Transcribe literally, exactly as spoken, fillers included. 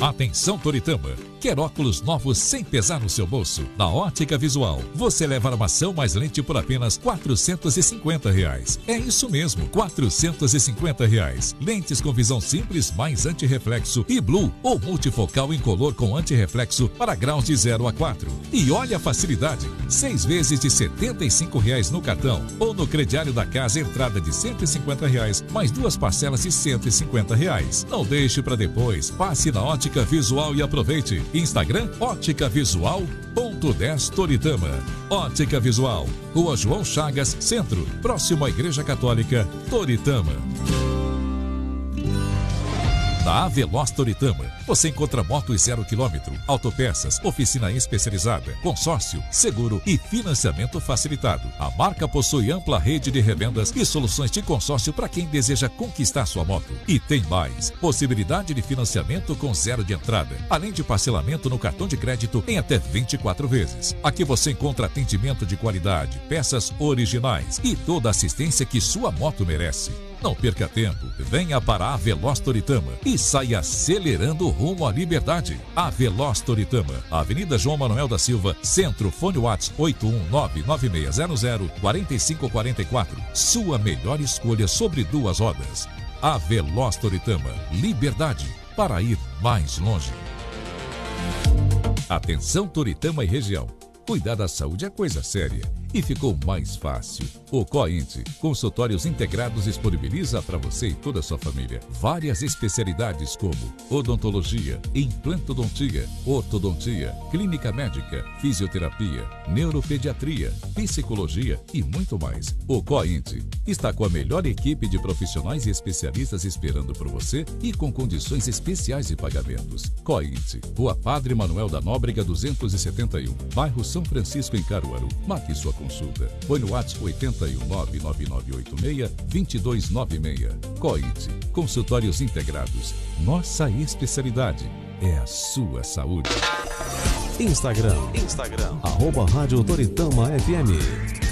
Atenção Toritama, quer óculos novos sem pesar no seu bolso? Na Ótica Visual, você leva armação mais lente por apenas quatrocentos e cinquenta reais. É isso mesmo, quatrocentos e cinquenta reais. Lentes com visão simples mais antirreflexo e Blue ou multifocal incolor com antirreflexo para graus de zero a quatro. E olha a facilidade, seis vezes de setenta e cinco reais no cartão ou no crediário da casa, entrada de cento e cinquenta reais mais duas parcelas de cento e cinquenta reais. Não deixe para depois, passe na Ótica Visual e aproveite. Instagram ótica visual ponto dez Toritama. Ótica Visual, Rua João Chagas, Centro, próximo à Igreja Católica, Toritama. Na Aveloz Toritama, você encontra motos zero quilômetro, autopeças, oficina especializada, consórcio, seguro e financiamento facilitado. A marca possui ampla rede de revendas e soluções de consórcio para quem deseja conquistar sua moto. E tem mais, possibilidade de financiamento com zero de entrada, além de parcelamento no cartão de crédito em até vinte e quatro vezes. Aqui você encontra atendimento de qualidade, peças originais e toda a assistência que sua moto merece. Não perca tempo, venha para a Aveloz Toritama e saia acelerando rumo à liberdade. Aveloz Toritama, Avenida João Manuel da Silva, Centro, fone WhatsApp oito um nove nove seis zero zero quatro cinco quatro quatro. Sua melhor escolha sobre duas rodas. Aveloz Toritama, liberdade para ir mais longe. Atenção Toritama e região. Cuidar da saúde é coisa séria e ficou mais fácil. O Coint, consultórios integrados, disponibiliza para você e toda a sua família várias especialidades como odontologia, implantodontia, ortodontia, clínica médica, fisioterapia, neuropediatria, psicologia e muito mais. O Coint está com a melhor equipe de profissionais e especialistas esperando por você e com condições especiais de pagamentos. Coint, Rua Padre Manuel da Nóbrega duzentos e setenta e um, bairro São Francisco, em Caruaru. Marque sua consulta. Põe no WhatsApp oito um nove nove nove oito seis dois dois nove seis. Coit, consultórios integrados. Nossa especialidade é a sua saúde. Instagram, Instagram, arroba Rádio Toritama F M.